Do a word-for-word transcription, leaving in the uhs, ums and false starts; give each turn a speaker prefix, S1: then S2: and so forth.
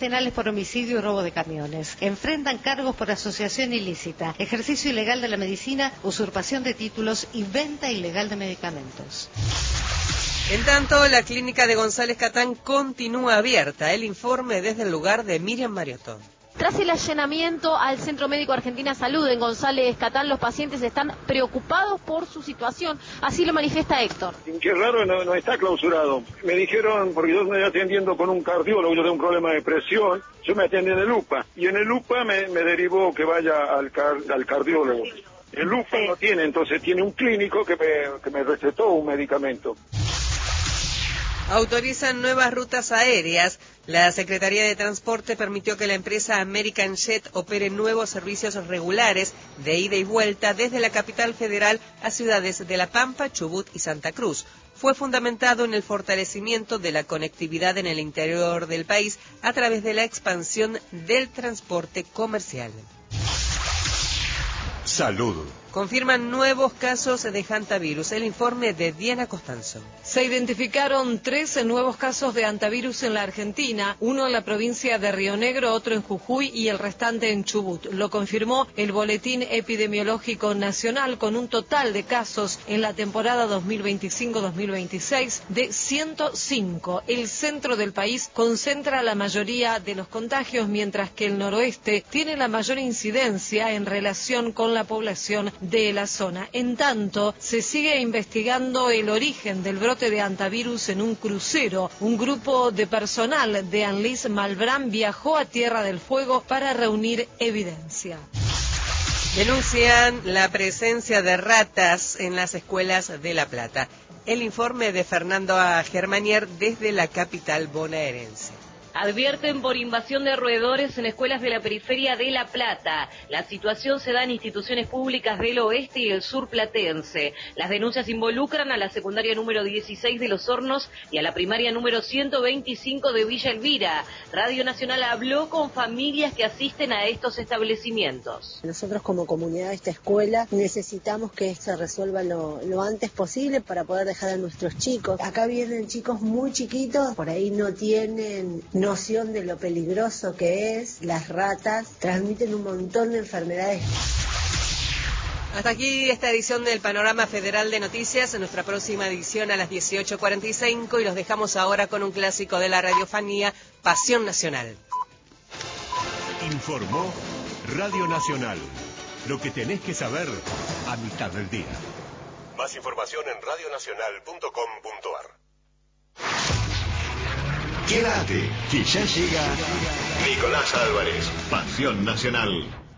S1: penales por homicidio y robo de camiones. Enfrentan cargos por asociación ilícita, ejercicio ilegal de la medicina, usurpación de títulos y venta ilegal de medicamentos.
S2: En tanto, la clínica de González Catán continúa abierta. El informe desde el lugar de Miriam Mariotto.
S3: Tras el allanamiento al Centro Médico Argentina Salud en González Catán, los pacientes están preocupados por su situación. Así lo manifiesta Héctor.
S4: Qué raro, no, no está clausurado. Me dijeron, porque yo estoy atendiendo con un cardiólogo, yo tengo un problema de presión, yo me atendí en el U P A. Y en el U P A me, me derivó que vaya al, car, al cardiólogo. El U P A sí. No tiene, entonces tiene un clínico que me, que me recetó un medicamento.
S2: Autorizan nuevas rutas aéreas. La Secretaría de Transporte permitió que la empresa American Jet opere nuevos servicios regulares de ida y vuelta desde la capital federal a ciudades de La Pampa, Chubut y Santa Cruz. Fue fundamentado en el fortalecimiento de la conectividad en el interior del país a través de la expansión del transporte comercial.
S5: Salud.
S2: Confirman nuevos casos de hantavirus. El informe de Diana Costanzo.
S6: Se identificaron trece nuevos casos de hantavirus en la Argentina, uno en la provincia de Río Negro, otro en Jujuy y el restante en Chubut. Lo confirmó el Boletín Epidemiológico Nacional, con un total de casos en la temporada dos mil veinticinco dos mil veintiséis de ciento cinco. El centro del país concentra la mayoría de los contagios, mientras que el noroeste tiene la mayor incidencia en relación con la población de la zona. En tanto, se sigue investigando el origen del brote de hantavirus en un crucero. Un grupo de personal de Anlis Malbrán viajó a Tierra del Fuego para reunir evidencia.
S2: Denuncian la presencia de ratas en las escuelas de La Plata. El informe de Fernando A. Germanier desde la capital bonaerense.
S7: Advierten por invasión de roedores en escuelas de la periferia de La Plata. La situación se da en instituciones públicas del oeste y el sur platense. Las denuncias involucran a la secundaria número dieciséis de Los Hornos y a la primaria número ciento veinticinco de Villa Elvira. Radio Nacional habló con familias que asisten a estos establecimientos.
S8: Nosotros como comunidad de esta escuela necesitamos que se resuelva lo, lo antes posible para poder dejar a nuestros chicos. Acá vienen chicos muy chiquitos, por ahí no tienen noción de lo peligroso que es. Las ratas transmiten un montón de enfermedades.
S2: Hasta aquí esta edición del Panorama Federal de Noticias. En nuestra próxima edición a las dieciocho cuarenta y cinco, y los dejamos ahora con un clásico de la radiofonía, Pasión Nacional.
S5: Informó Radio Nacional. Lo que tenés que saber a mitad del día. Más información en radionacional punto com punto ar. Quédate, que ya llega Nicolás Álvarez, Pasión Nacional.